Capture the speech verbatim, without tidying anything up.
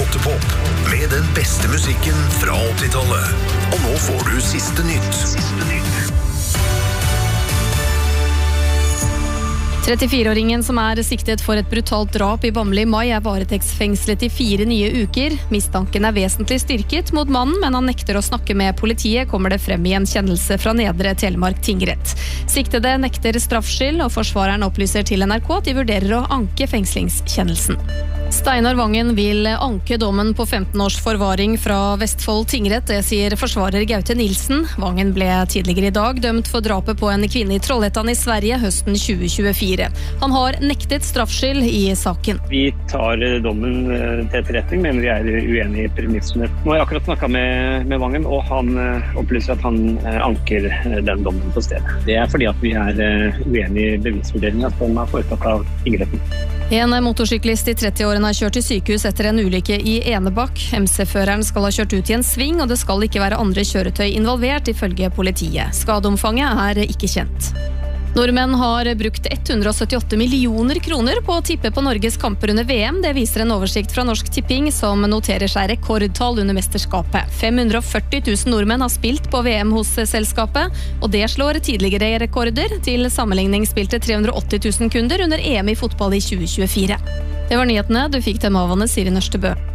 Pottepop, med den beste musikken fra åttitallet. Og nå får du siste nytt. Siste nytt. trettifire-åringen som er siktet for et brutalt drap i Bamble i mai er varetektsfengslet i fire nye uker. Mistanken er vesentlig styrket mot mannen, men han nekter å snakke med politiet, kommer det frem i en kjennelse fra Nedre Telemark tingrett. Siktede nekter straffskyld, og forsvareren opplyser til N R K at de vurderer å anke fengslingskjennelsen. Steinar Vangen vil anke dommen på femten års forvaring fra Vestfold tingrett, det sier forsvarer Gaute Nilsen. Vangen ble tidligere i dag dømt for drapet på en kvinne i Trollhättan i Sverige høsten tjue tjuefire. Han har nektet straffskyld i saken. Vi tar dommen til etterretning, men vi er uenige i premissene. Nå har jeg akkurat snakket med, med Vangen, og han opplyser at han anker den dommen på stedet. Det er fordi at vi er uenige i bevisvurderingen som er foretatt av tingretten. En motorsyklist i trettiårene har kjørt til sykehus etter en ulykke i Enebakk. M C-føreren skal ha kjørt ut i en sving, og det skal ikke være andre kjøretøy involvert, ifølge politiet. Skadeomfanget er ikke kjent. Nordmenn har brukt hundre og syttiåtte millioner kroner på å tippe på Norges kamper under V M. Det viser en oversikt fra Norsk Tipping, som noterer seg rekordtall under mesterskapet. fem hundre og førti tusen nordmenn har spilt på V M hos selskapet, og det slår tidligere rekorder. Til sammenligning spilte tre hundre og åtti tusen kunder under E M i fotball i tjue tjuefire. Det var nyhetene, du fikk dem av Anne Siri Nørstebø.